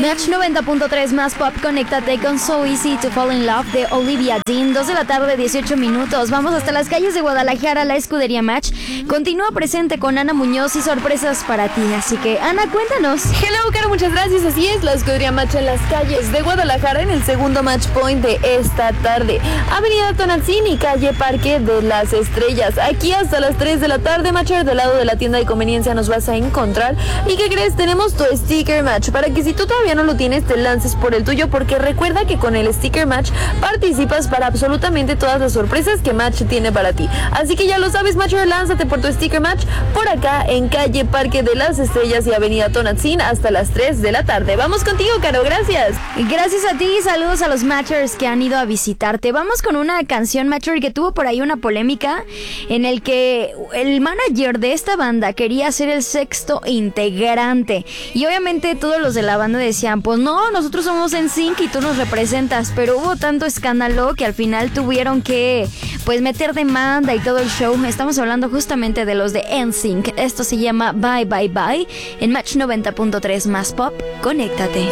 Match 90.3 más pop, conéctate con So Easy to Fall in Love de Olivia Dean. 2 de la tarde, 18 minutos. Vamos hasta las calles de Guadalajara. La escudería Match continúa presente con Ana Muñoz y sorpresas para ti. Así que, Ana, cuéntanos. Hello, Caro, muchas gracias. Así es, la escudería Match en las calles de Guadalajara en el segundo match point de esta tarde. Avenida Tonantzin y calle Parque de las Estrellas. Aquí hasta las 3 de la tarde, Matcher, del lado de la tienda de conveniencia nos vas a encontrar. ¿Y qué crees? Tenemos tu sticker match para que si tú todavía no lo tienes, te lances por el tuyo, porque recuerda que con el sticker match participas para absolutamente todas las sorpresas que Match tiene para ti. Así que ya lo sabes, Matcher, lánzate por tu sticker match por acá en calle Parque de las Estrellas y avenida Tonantzin hasta las 3 de la tarde. Vamos contigo, Caro, gracias. Gracias a ti, saludos a los Matchers que han ido a visitarte. Vamos con una canción, Matcher, que tuvo por ahí una polémica en el que el manager de esta banda quería ser el sexto integrante y obviamente todos los de la banda decían, pues no, nosotros somos NSYNC y tú nos representas, pero hubo tanto escándalo que al final tuvieron que pues meter demanda y todo el show. Estamos hablando justamente de los de NSYNC. Esto se llama Bye Bye Bye en Match 90.3 más pop, conéctate.